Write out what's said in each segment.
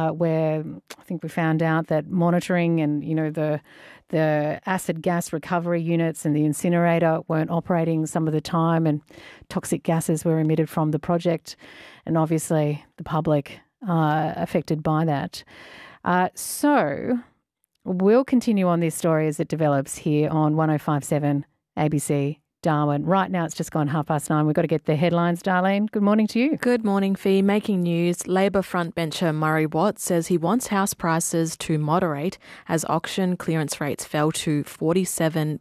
where I think we found out that monitoring and, the acid gas recovery units and the incinerator weren't operating some of the time, and toxic gases were emitted from the project, and obviously the public affected by that. So we'll continue on this story as it develops here on 105.7 ABC Darwin. Right now it's just gone 9:30. We've got to get the headlines, Darlene. Good morning to you. Good morning, Fee. Making news, Labor frontbencher Murray Watt says he wants house prices to moderate as auction clearance rates fell to 47%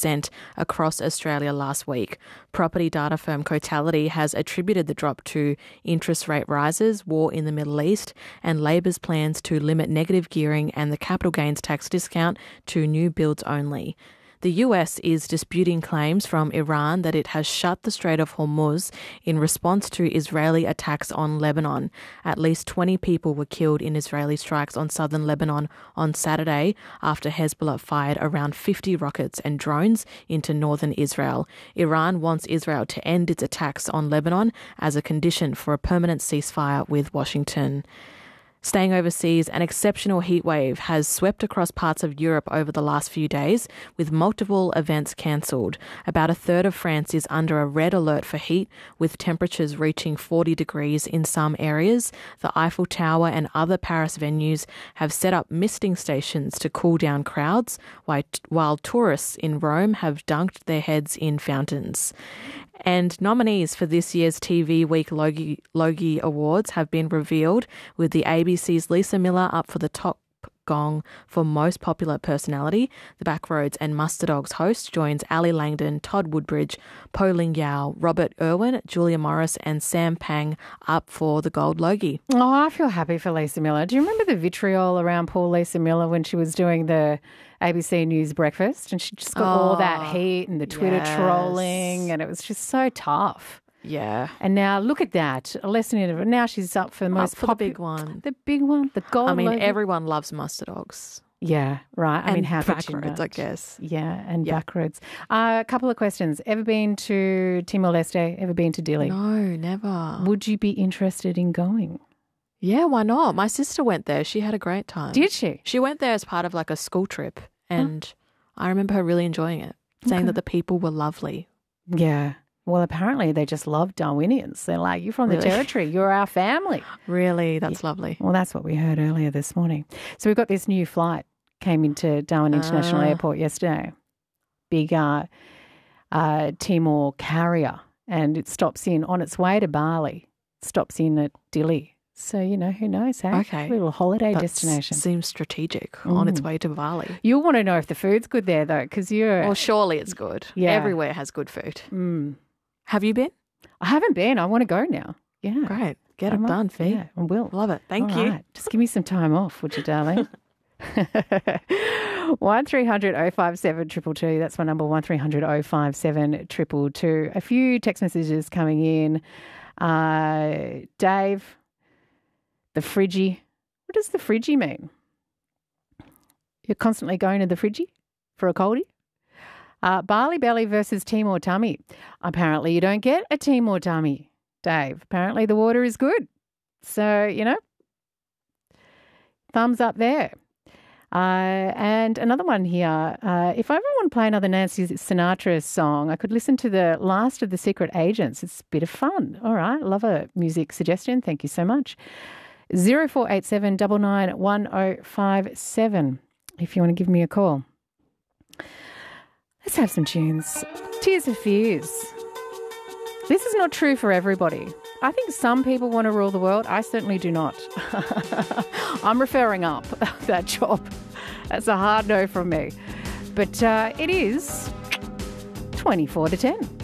across Australia last week. Property data firm Cotality has attributed the drop to interest rate rises, war in the Middle East, and Labor's plans to limit negative gearing and the capital gains tax discount to new builds only. The US is disputing claims from Iran that it has shut the Strait of Hormuz in response to Israeli attacks on Lebanon. At least 20 people were killed in Israeli strikes on southern Lebanon on Saturday after Hezbollah fired around 50 rockets and drones into northern Israel. Iran wants Israel to end its attacks on Lebanon as a condition for a permanent ceasefire with Washington. Staying overseas, an exceptional heatwave has swept across parts of Europe over the last few days, with multiple events cancelled. About a third of France is under a red alert for heat, with temperatures reaching 40 degrees in some areas. The Eiffel Tower and other Paris venues have set up misting stations to cool down crowds, while tourists in Rome have dunked their heads in fountains. And nominees for this year's TV Week Logie Awards have been revealed, with the ABC's Lisa Miller up for the top gong for most popular personality. The Backroads and Muster Dogs host joins Ali Langdon, Todd Woodbridge, Po Ling Yao, Robert Irwin, Julia Morris and Sam Pang up for the Gold Logie. Oh, I feel happy for Lisa Miller. Do you remember the vitriol around poor Lisa Miller when she was doing the ABC News breakfast, and she just got all that heat and the Twitter trolling, and it was just so tough. Yeah. And now look at that. A lesson in it. Now she's up for the most the big one. The big one, the gold Logie. Everyone loves Muster Dogs. Yeah, right. I mean, how could you Backroads, not? I guess. Yeah, and Backroads. A couple of questions. Ever been to Timor-Leste? Ever been to Dili? No, never. Would you be interested in going? Yeah, why not? My sister went there. She had a great time. Did she? She went there as part of like a school trip, and I remember her really enjoying it, saying that the people were lovely. Yeah. Well, apparently they just love Darwinians. They're like, you're from the territory. You're our family. Really? That's lovely. Well, that's what we heard earlier this morning. So we've got this new flight came into Darwin International Airport yesterday. Big Timor carrier. And it stops in on its way to Bali. Stops in at Dili. So, who knows, hey? Okay. A little holiday destination. Seems strategic on its way to Bali. You'll want to know if the food's good there, though, because you're... Well, surely it's good. Yeah. Everywhere has good food. Have you been? I haven't been. I want to go now. Yeah. Great. Get it done, Fee. Yeah, I will. Love it. Thank you. Right. Just give me some time off, would you, darling? 1300 057 222. That's my number, 1300 057 222. A few text messages coming in. Dave, the fridgie. What does the fridgie mean? You're constantly going to the fridgie for a coldie? Bali belly versus Timor tummy. Apparently you don't get a Timor tummy, Dave. Apparently the water is good. So, thumbs up there. And another one here. If I ever want to play another Nancy Sinatra song, I could listen to the last of the Secret Agents. It's a bit of fun. All right. Love a music suggestion. Thank you so much. 0487 99 1057 if you want to give me a call. Let's have some tunes. Tears for Fears. This is not true for everybody. I think some people want to rule the world. I certainly do not. I'm referring up that job. That's a hard no from me. But it is 24 to 10.